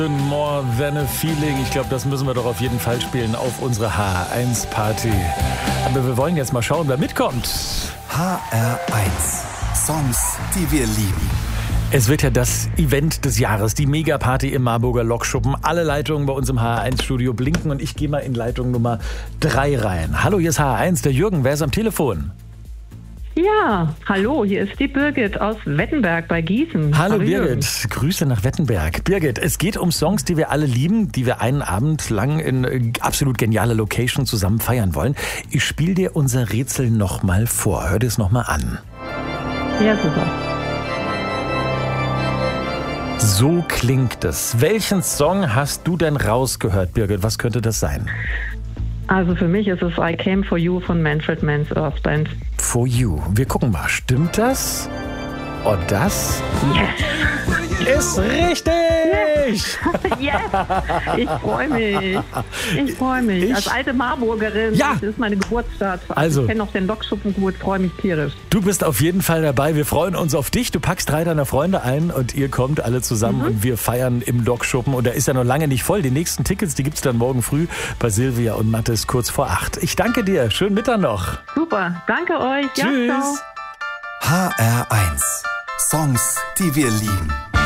More Than a Feeling. Ich glaube, das müssen wir doch auf jeden Fall spielen auf unsere HR1-Party. Aber wir wollen jetzt mal schauen, wer mitkommt. HR1. Songs, die wir lieben. Es wird ja das Event des Jahres, die Megaparty im Marburger Lokschuppen. Alle Leitungen bei uns im HR1-Studio blinken und ich gehe mal in Leitung Nummer 3 rein. Hallo, hier ist HR1, der Jürgen. Wer ist am Telefon? Ja, hallo, hier ist die Birgit aus Wettenberg bei Gießen. Hallo Birgit, Grüße nach Wettenberg. Birgit, es geht um Songs, die wir alle lieben, die wir einen Abend lang in absolut genialer Location zusammen feiern wollen. Ich spiele dir unser Rätsel nochmal vor. Hör dir es nochmal an. Ja, super. So klingt es. Welchen Song hast du denn rausgehört, Birgit? Was könnte das sein? Also für mich ist es I Came For You von Manfred Mann's Earth Band. For You. Wir gucken mal. Stimmt das? Und das? Yes! Ist richtig! Yes! Ich freue mich. Ich freue mich. Als alte Marburgerin, Ja! Das ist meine Geburtsstadt. Also. Ich kenne auch den Lokschuppen gut, freue mich tierisch. Du bist auf jeden Fall dabei. Wir freuen uns auf dich. Du packst 3 deiner Freunde ein und ihr kommt alle zusammen und wir feiern im Lokschuppen. Und der ist ja noch lange nicht voll. Die nächsten Tickets, die gibt's dann morgen früh bei Silvia und Mathis kurz vor 8. Ich danke dir. Schönen Mittag noch. Super, danke euch. Ja, Tschüss. ciao. HR1. Songs, die wir lieben.